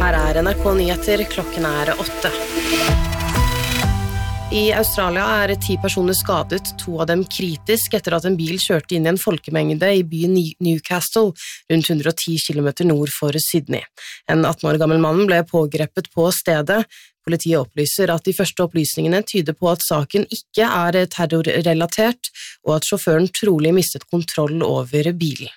Her NRK Nyheter, klokken 8. I Australia 10 personer skadet, 2 av dem kritisk etter at en bil kjørte inn i en folkemengde i byen Newcastle, rundt 110 kilometer nord for Sydney. En 18 år gammel mann ble pågrepet på stedet. Politiet opplyser at de første opplysningene tyder på at saken ikke terrorrelatert, og at sjåføren trolig mistet kontroll over bilen.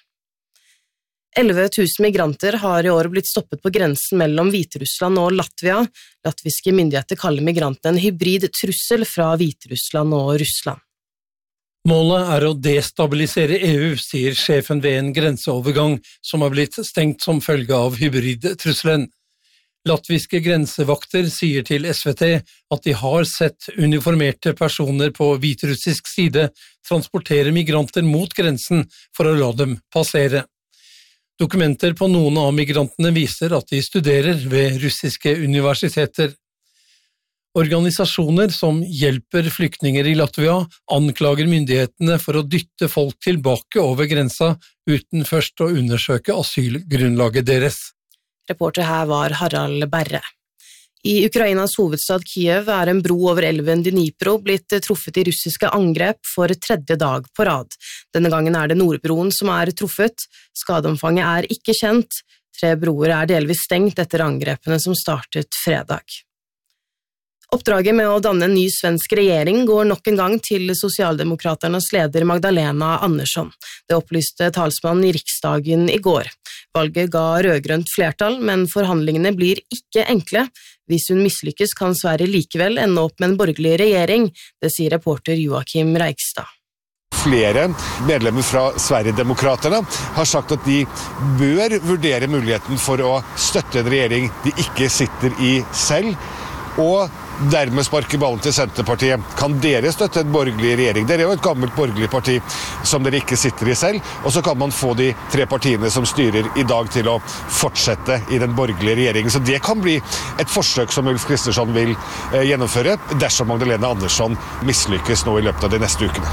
11 000 migranter har i år blitt stoppet på grensen mellom Hviterussland og Latvia. Latviske myndigheter kaller migrantene en hybrid trussel fra Hviterussland og Russland. Målet å destabilisere EU, sier sjefen ved en grenseovergang som har blitt stengt som følge av hybridtrusselen. Latviske grensevakter sier til SVT at de har sett uniformerte personer på hviterussisk side transportere migranter mot grensen for å la dem passere. Dokumenter på noen av migrantene viser at de studerer ved russiske universiteter. Organisasjoner som hjelper flyktninger i Latvia anklager myndighetene for å dytte folk tilbake over grensa uten først å undersøke asylgrunnlaget deres. Reporter her var Harald Berre. I Ukrainas hovedstad Kiev en bro over elven Dnipro blitt truffet i russiske angrep for 3. dag på rad. Denne gangen det Nordbroen som truffet. Skadeomfanget ikke kjent. 3 broer delvis stengt etter angrepene som startet fredag. Oppdraget med å danne en ny svensk regjering går nok en gang til Sosialdemokraternas leder Magdalena Andersson. Det opplyste talsmannen i Riksdagen i går. Valget ga rødgrønt flertall, men forhandlingene blir ikke enkle. Hvis hun mislykkes kan Sverige likevel ende opp med en borgerlig regjering, det sier reporter Joakim Reigstad. Flere medlemmer fra Sverigedemokraterna har sagt at de bør vurdere muligheten for å støtte en regjering de ikke sitter i selv, og dermed sparke ballen til Senterpartiet. Kan dere støtte en borgerlig regjering? Dere jo et gammelt borgerlig parti som dere ikke sitter i selv, og så kan man få de 3 partiene som styrer i dag til å fortsette i den borgerlige regjeringen. Så det kan bli et forsøk som Ulf Kristersson vil gjennomføre dersom Magdalena Andersson mislykkes nå i løpet av de neste ukene.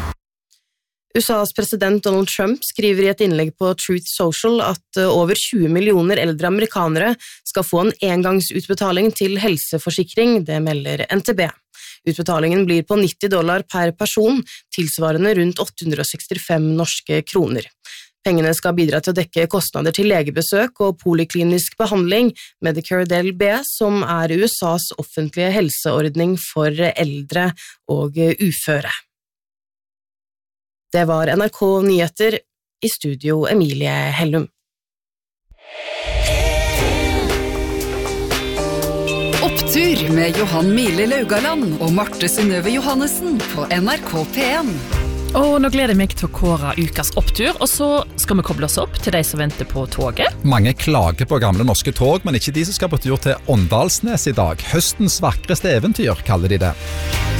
USAs president Donald Trump skriver i et innlegg på Truth Social at over 20 millioner eldre amerikanere skal få en engangsutbetaling til helseforsikring, det melder NTB. Utbetalingen blir på $90 per person, tilsvarende rundt 865 norske kroner. Pengene skal bidra til å dekke kostnader til legebesøk og poliklinisk behandling, Medicare Del B, som USAs offentlige helseordning for eldre og uføre. Det var NRK Nyheter, i studio Emilie Hellum. Opptur med Johan Mile Laugaland og Marte Synnøve Johannessen på NRK P1. Og nå gleder jeg meg til å kåre ukas opptur, og så skal vi koble oss opp til de som venter på toget. Mange klager på gamle norske tog, men ikke de som skal på tur til Åndalsnes i dag. Høstens vakreste eventyr, kaller de det.